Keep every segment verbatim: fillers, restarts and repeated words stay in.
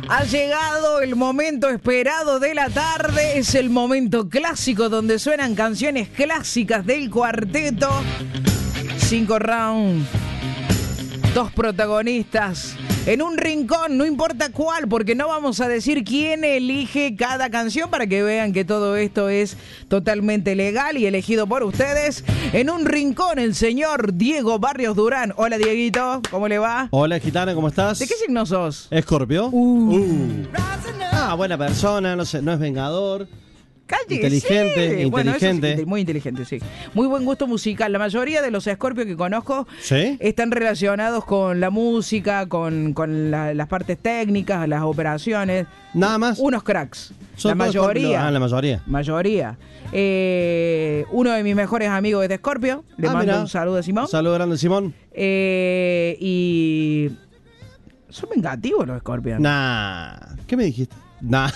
Ha llegado el momento esperado de la tarde, es el momento clásico donde suenan canciones clásicas del cuarteto. Cinco rounds, dos protagonistas en un rincón, no importa cuál, porque no vamos a decir quién elige cada canción para que vean que todo esto es totalmente legal y elegido por ustedes. En un rincón, el señor Diego Barrios Durán. Hola, Dieguito, ¿cómo le va? Hola, Gitana, ¿cómo estás? ¿De qué signo sos? Escorpio. Uh. Uh. Ah, buena persona, no sé, no es vengador. Calle, inteligente, sí. Bueno, inteligente. eso sí, muy inteligente, sí. Muy buen gusto musical. La mayoría de los Scorpio que conozco ¿Sí? están relacionados con la música, con, con la, las partes técnicas, las operaciones. Nada más. Unos cracks. Son la todos mayoría. Scorpio. Ah, la mayoría. Mayoría. Eh, uno de mis mejores amigos es de Scorpio. Le Ah, mando mirá. un saludo a Simón. Un saludo grande, Simón. Eh, y... Son vengativos los Scorpions. Nah. ¿Qué me dijiste? Nah.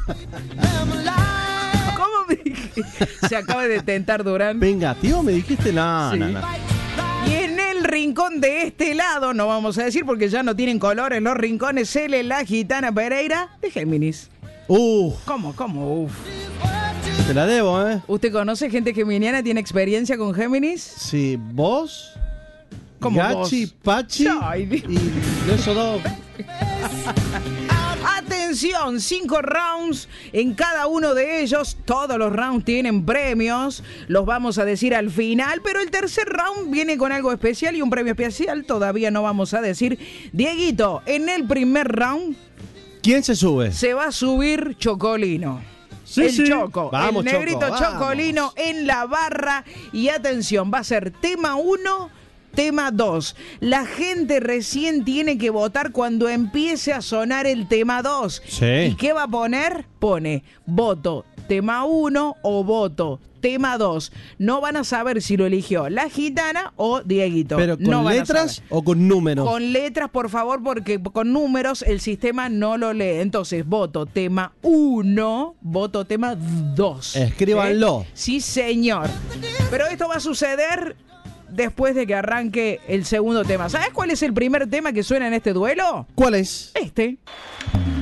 ¿Cómo me dije? Se acaba de tentar Durán. ¿Vengativo me dijiste? No, Sí. no, no. Y en el rincón de este lado, no vamos a decir porque ya no tienen colores los rincones, Cele la Gitana Pereira de Géminis. Uh, ¿Cómo? ¿Cómo? Uf. te la debo, ¿eh? ¿Usted conoce gente geminiana? ¿Tiene experiencia con Géminis? Sí, vos, ¿Cómo Gachi, vos? Pachi Ay, Dios. y esos dos. Atención, cinco rounds en cada uno de ellos. Todos los rounds tienen premios. Los vamos a decir al final. Pero el tercer round viene con algo especial y un premio especial. Todavía no vamos a decir. Dieguito, en el primer round ¿Quién se sube? se va a subir Chocolino. Sí, el sí. Choco, Vamos, el negrito Choco, vamos. Chocolino en la barra. Y atención, va a ser tema uno, tema dos. La gente recién tiene que votar cuando empiece a sonar el tema dos. Sí. ¿Y qué va a poner? Pone voto tema uno o voto tema dos. No van a saber si lo eligió la Gitana o Dieguito. ¿Pero con No van a letras saber. o con números? Con letras, por favor, porque con números el sistema no lo lee. Entonces, voto tema uno, voto tema dos. Escríbanlo. ¿Eh? Sí, señor. Pero esto va a suceder después de que arranque el segundo tema. ¿Sabes cuál es el primer tema que suena en este duelo? ¿Cuál es? Este.